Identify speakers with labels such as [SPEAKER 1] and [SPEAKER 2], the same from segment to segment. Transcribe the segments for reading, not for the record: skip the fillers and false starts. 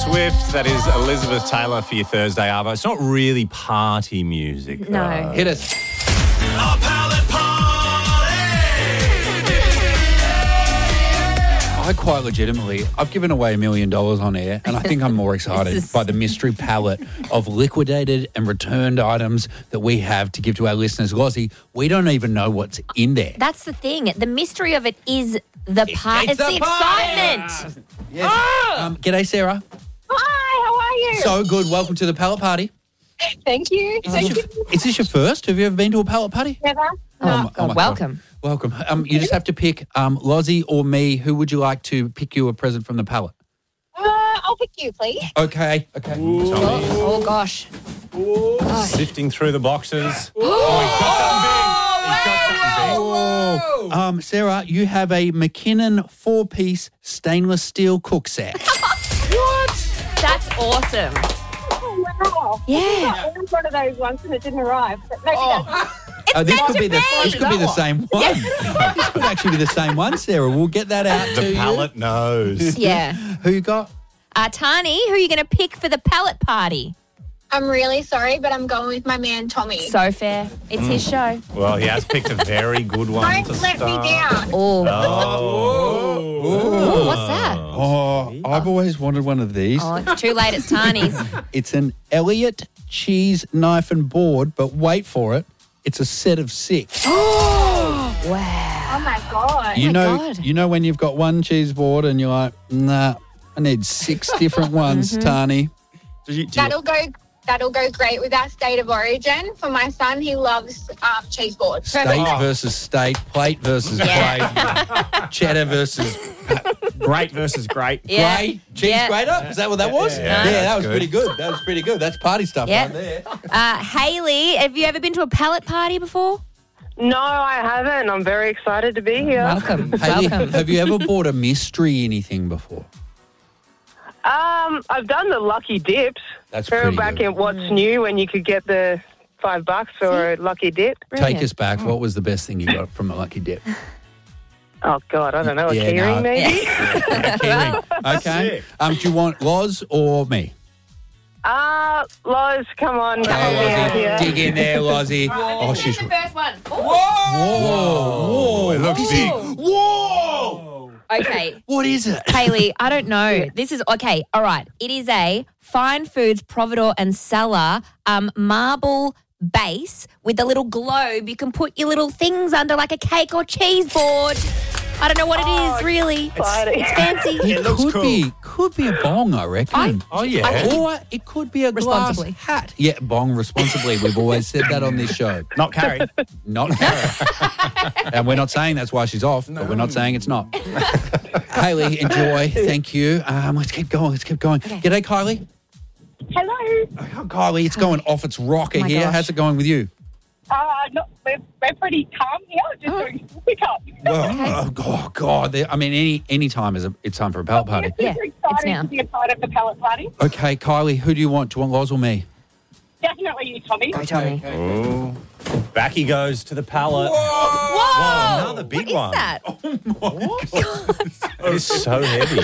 [SPEAKER 1] Swift. That is Elizabeth Taylor for your Thursday Arvo. It's not really party music.
[SPEAKER 2] No.
[SPEAKER 3] Hit us.
[SPEAKER 4] A pallet party!
[SPEAKER 3] I quite legitimately, I've given away $1 million on air, and I think I'm more excited by the mystery palette of liquidated and returned items that we have to give to our listeners. Lozzie, we don't even know what's in there.
[SPEAKER 2] That's the thing. The mystery of it is the part. It's the excitement.
[SPEAKER 3] Yes. G'day, Sarah.
[SPEAKER 5] Hi, how are you?
[SPEAKER 3] So good. Welcome to the pallet party.
[SPEAKER 5] Thank you.
[SPEAKER 3] Is this your first? Have you ever been to a pallet party?
[SPEAKER 5] Never.
[SPEAKER 3] Oh my
[SPEAKER 2] welcome.
[SPEAKER 3] God. Welcome. You just have to pick Lozzie or me. Who would you like to pick you a present from the pallet?
[SPEAKER 5] I'll pick you, please.
[SPEAKER 3] Okay.
[SPEAKER 2] Oh, gosh.
[SPEAKER 1] Sifting through the boxes.
[SPEAKER 3] Sarah, you have a McKinnon 4-piece stainless steel cook set.
[SPEAKER 2] That's awesome.
[SPEAKER 5] Oh, wow.
[SPEAKER 2] Yeah.
[SPEAKER 5] I ordered one of those once and it didn't arrive. But maybe
[SPEAKER 3] This could be the same one. This could actually be the same one, Sarah. We'll get that out to
[SPEAKER 1] The
[SPEAKER 3] you.
[SPEAKER 1] pallet knows.
[SPEAKER 2] Yeah.
[SPEAKER 3] Who you got?
[SPEAKER 2] Tani, who are you going to pick for the pallet party?
[SPEAKER 5] I'm really sorry, but I'm going with my man, Tommy.
[SPEAKER 2] So fair. It's his show.
[SPEAKER 1] Well, he has picked a very good one to
[SPEAKER 5] Don't let
[SPEAKER 1] start.
[SPEAKER 5] me down.
[SPEAKER 2] Oh.
[SPEAKER 1] Oh.
[SPEAKER 2] What's that?
[SPEAKER 3] Oh, I've always wanted one of these.
[SPEAKER 2] Oh, it's too late. It's Tani's.
[SPEAKER 3] It's an Elliott cheese knife and board, but wait for it. It's a set of 6.
[SPEAKER 2] Wow.
[SPEAKER 5] Oh, my God.
[SPEAKER 3] You
[SPEAKER 2] God.
[SPEAKER 3] know when you've got one cheese board and you're like, nah, I need 6 different ones, Tani.
[SPEAKER 5] That'll go great with our state of origin. For my son, he loves cheese boards.
[SPEAKER 3] State versus state, plate versus plate, cheddar versus
[SPEAKER 1] Great versus great.
[SPEAKER 2] Yeah.
[SPEAKER 3] grey, cheese
[SPEAKER 2] Yeah.
[SPEAKER 3] grater. Is that what that was?
[SPEAKER 1] Yeah,
[SPEAKER 3] that
[SPEAKER 1] that's
[SPEAKER 3] was
[SPEAKER 1] good.
[SPEAKER 3] pretty good. That was pretty good. That's party stuff
[SPEAKER 2] Yeah.
[SPEAKER 3] right there.
[SPEAKER 2] Hayley, have you ever been to a pallet party before?
[SPEAKER 6] No, I haven't. I'm very excited to be here.
[SPEAKER 2] Welcome.
[SPEAKER 3] Hayley,
[SPEAKER 2] Welcome.
[SPEAKER 3] have you ever bought a mystery anything before?
[SPEAKER 6] I've done the lucky dips.
[SPEAKER 3] That's
[SPEAKER 6] Remember
[SPEAKER 3] pretty
[SPEAKER 6] back
[SPEAKER 3] good.
[SPEAKER 6] in What's New when you could get the $5 for a lucky dip?
[SPEAKER 3] Take
[SPEAKER 2] Brilliant.
[SPEAKER 3] us back. What was the best thing you got from a lucky dip?
[SPEAKER 6] Oh, God, I don't know. A
[SPEAKER 3] Yeah,
[SPEAKER 6] keyring,
[SPEAKER 3] no.
[SPEAKER 6] maybe?
[SPEAKER 3] Keyring. Okay. Do you want Loz or me?
[SPEAKER 6] Loz, come on.
[SPEAKER 3] Come on,
[SPEAKER 6] help me out
[SPEAKER 3] Lozzie.
[SPEAKER 6] here.
[SPEAKER 3] Dig in there, Lozzie. Oh, she's...
[SPEAKER 2] first one.
[SPEAKER 3] Whoa.
[SPEAKER 1] It looks big.
[SPEAKER 3] Whoa.
[SPEAKER 2] Okay.
[SPEAKER 3] What is it?
[SPEAKER 2] Hayley, I don't know. This is okay. All right. It is a Fine Foods Providore and Cellar marble base with a little globe. You can put your little things under like a cake or cheese board. I don't know what it is really.
[SPEAKER 6] Exciting.
[SPEAKER 2] It's fancy.
[SPEAKER 1] It looks
[SPEAKER 3] could be a bong, I reckon.
[SPEAKER 1] Oh, yeah.
[SPEAKER 3] Or it could be a glass
[SPEAKER 2] Responsibly.
[SPEAKER 3] hat. Yeah, bong responsibly. We've always said that on this show.
[SPEAKER 1] Not carried.
[SPEAKER 3] Not Kara. And we're not saying that's why she's off, but we're not saying it's not. Hayley, enjoy. Thank you. Let's keep going. G'day, Kylie.
[SPEAKER 5] Hello.
[SPEAKER 3] Oh, Kylie, it's going off its rocker
[SPEAKER 2] my
[SPEAKER 3] here.
[SPEAKER 2] gosh.
[SPEAKER 3] How's it going with you?
[SPEAKER 5] We're pretty calm here. Just doing pick up.
[SPEAKER 3] Well, oh God. Any time it's time for a pallet party.
[SPEAKER 2] Yeah,
[SPEAKER 5] Super
[SPEAKER 2] it's
[SPEAKER 5] excited
[SPEAKER 2] now.
[SPEAKER 5] to be a part of the pallet party.
[SPEAKER 3] Okay, Kylie, who do you want? Do you want Loz or me?
[SPEAKER 5] Definitely you, Tommy.
[SPEAKER 2] Go, Tommy.
[SPEAKER 1] Oh. Back he goes to the pallet.
[SPEAKER 2] Whoa!
[SPEAKER 1] Another big
[SPEAKER 2] What is
[SPEAKER 1] one.
[SPEAKER 2] that?
[SPEAKER 1] It's so heavy.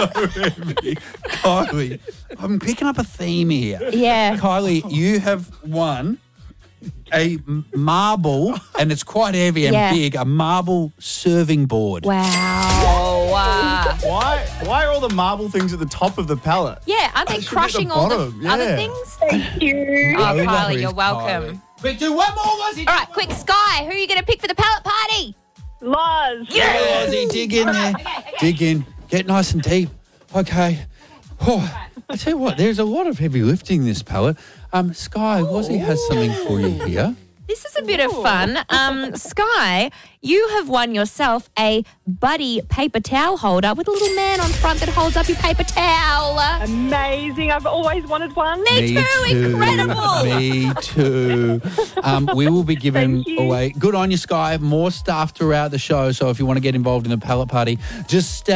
[SPEAKER 3] Kylie, I'm picking up a theme here.
[SPEAKER 2] Yeah.
[SPEAKER 3] Kylie, you have won a marble, and it's quite heavy and
[SPEAKER 2] Yeah.
[SPEAKER 3] big, a marble serving board.
[SPEAKER 2] Wow.
[SPEAKER 7] Why are all the marble things at the top of the pallet?
[SPEAKER 2] Yeah, aren't they
[SPEAKER 7] should be at the
[SPEAKER 2] crushing all the
[SPEAKER 7] bottom,
[SPEAKER 2] other
[SPEAKER 7] yeah.
[SPEAKER 2] things?
[SPEAKER 5] Thank you.
[SPEAKER 2] Oh,
[SPEAKER 3] No
[SPEAKER 2] Kylie,
[SPEAKER 3] worries,
[SPEAKER 2] you're welcome.
[SPEAKER 3] Kylie. Quick, do one more, Lozzie.
[SPEAKER 2] All right, quick, Sky, who are you going to pick for the pallet party?
[SPEAKER 6] Loz.
[SPEAKER 3] Yeah, Lozzie, dig in there. Dig in. Get nice and deep. Okay. Oh, I tell you what, there's a lot of heavy lifting this pallet. Sky, Lozzie has something for you here.
[SPEAKER 2] This is a bit of fun. Sky, you have won yourself a Buddy paper towel holder with a little man on front that holds up your paper towel.
[SPEAKER 6] Amazing. I've always wanted one.
[SPEAKER 2] Me too, incredible.
[SPEAKER 3] Me too. We will be giving
[SPEAKER 6] Thank you.
[SPEAKER 3] away, good on you, Sky, more stuff throughout the show. So if you want to get involved in the pallet party, just stay